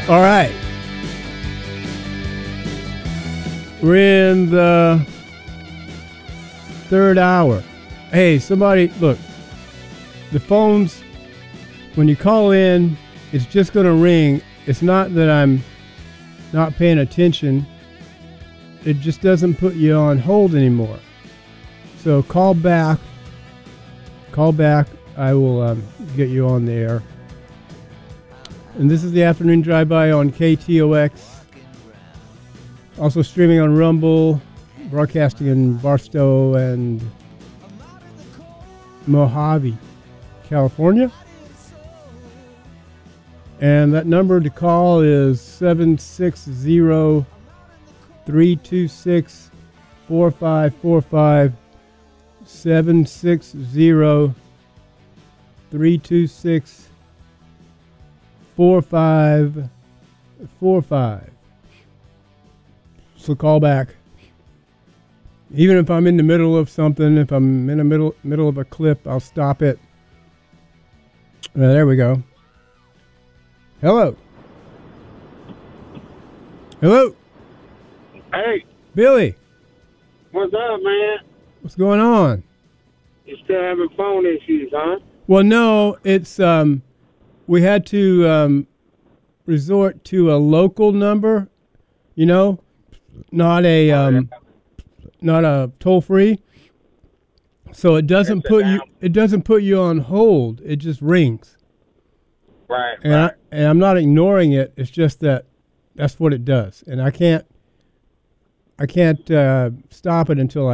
All right. We're in the third hour. Hey, somebody, look. The phones, when you call in, it's just going to ring. It's not that I'm not paying attention. It just doesn't put you on hold anymore. So call back. Call back. I will get you on the air. And this is the Afternoon Drive-By on KTOX. Also streaming on Rumble, broadcasting in Barstow and Mojave, California. And that number to call is 760-326-4545. 760-326-4545. So call back. Even if I'm in the middle of something, if I'm in the middle of a clip, I'll stop it. There we go. Hello. Hello. Hey. Billy. What's up, man? What's going on? You still having phone issues, huh? Well, no, it's we had to resort to a local number, you know, not a toll free. So it doesn't put you on hold. It just rings. Right. And I'm not ignoring it. It's just that's what it does, and I can't stop it until